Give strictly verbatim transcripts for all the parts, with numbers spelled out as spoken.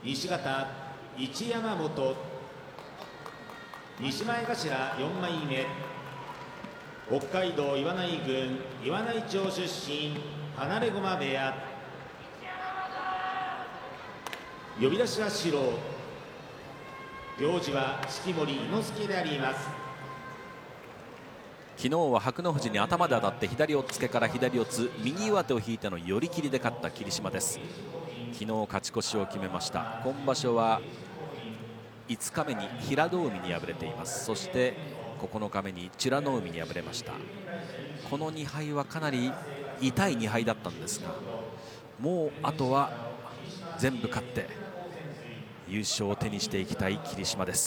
西方一山本、西前頭よん枚目、北海道岩内郡岩内町出身放駒部屋。呼び出しは白、行司は式守伊之助であります。 昨日は白の富士に頭で当たって左押っつけから左四つ、右上手を引いての寄り切りで勝った霧島です。昨日勝ち越しを決めました。今場所はいつかめに平戸海に敗れています。そしてここのかめに美ノ海に敗れました。このにはいはかなり痛いにはいだったんですが、もうあとは全部勝って優勝を手にしていきたい霧島です。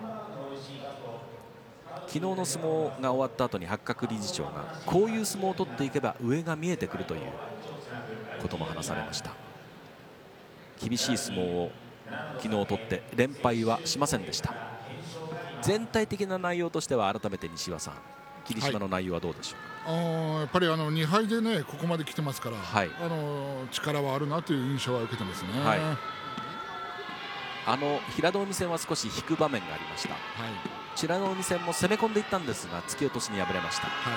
昨日の相撲が終わった後に八角理事長がこういう相撲を取っていけば上が見えてくるということも話されました。厳しい相撲を昨日取って連敗はしませんでした。全体的な内容としては改めて西岩さん、霧島の内容はどうでしょうか。 はい、あやっぱりあのにはいでねここまで来てますから、 はい、 あの力はあるなという印象は受けてますね。 はい、あの平戸海戦は少し引く場面がありました。はい、美ノ海戦も攻め込んでいったんですが突き落としに敗れました。はい、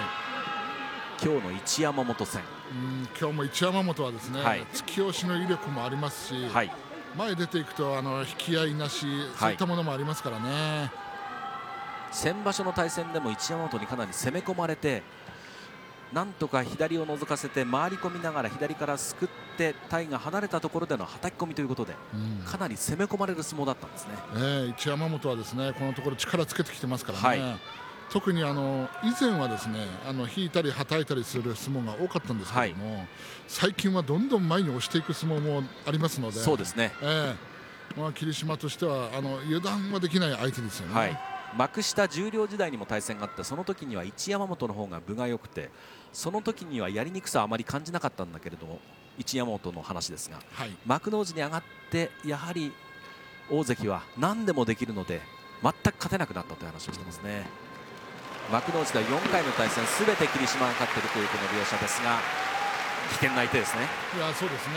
今日の一山本戦、 うん今日も一山本はですね、はい、突き押しの威力もありますし、はい、前出ていくとあの引き合いなし、そういったものもありますからね。はい、 先場所の対戦でも一山本にかなり攻め込まれて、なんとか左を覗かせて回り込みながら左からすくって体が離れたところでのはたき込みということで、うん、かなり攻め込まれる相撲だったんですね。 えー、一山本はですねこのところ力つけてきてますからね。はい、特にあの以前はですねあの引いたりはたいたりする相撲が多かったんですけども、はい、最近はどんどん前に押していく相撲もありますので、 そうですね、 えーまあ、霧島としてはあの油断はできない相手ですよね。はい、 幕下十両時代にも対戦があって、その時には一山本の方が分が良くて、その時にはやりにくさはあまり感じなかったんだけれども、一山本の話ですが、はい、幕内に上がってやはり大関は何でもできるので全く勝てなくなったという話をしてますね。幕内ではよんかいの対戦すべて霧島が勝っているというこの両者ですが、危険な相手ですね。 いやそうですね、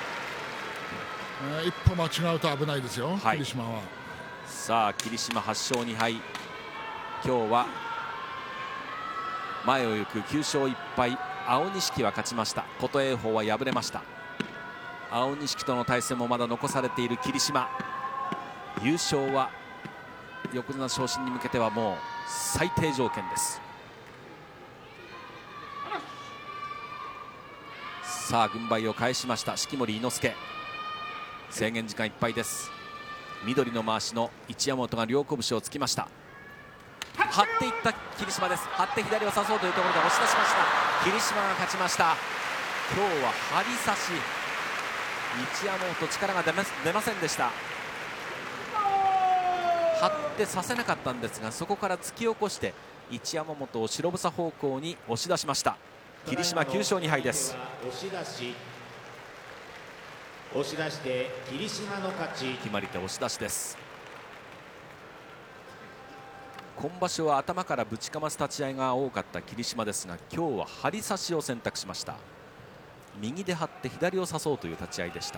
えー、一歩間違うと危ないですよ、はい、霧島は。 さあ霧島はっしょうにはい、今日は前を行くきゅうしょういっぱい、青錦は勝ちました。琴恵峰は敗れました。青錦との対戦もまだ残されている霧島、優勝は横綱昇進に向けてはもう最低条件です。さあ軍配を返しました式守伊之助、制限時間いっぱいです。緑のまわしの一山本が両拳をつきました。張っていった霧島です。張って左を差そうというところで押し出しました。霧島が勝ちました。今日は張り差し、一山本力が出ま、出ませんでした。張って差せなかったんですが、そこから突き起こして一山本を白房方向に押し出しました。霧島きゅうしょうにはいです。 押し出し、押し出して霧島の勝ち。 決まり手押し出しです。今場所は頭からぶちかます立ち合いが多かった霧島ですが、今日は張り差しを選択しました。右で張って左を差そうという立ち合いでした。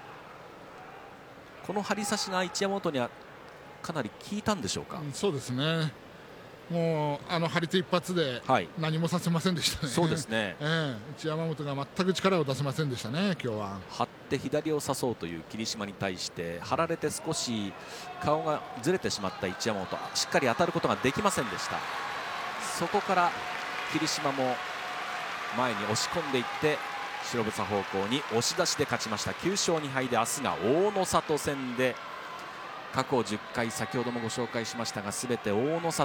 この張り差しが一山本にはかなり効いたんでしょうか。 うん、そうですね、もうあの張り手一発で何もさせませんでしたね。 そうですね、 えー、一山本が全く力を出せませんでしたね今日は。 張って左を差そうという霧島に対して張られて少し顔がずれてしまった一山本、しっかり当たることができませんでした。そこから霧島も前に押し込んでいって白房方向に押し出しで勝ちました。きゅうしょうにはいで明日が大野里戦で、過去じゅっかい先ほどもご紹介しましたが全て大野里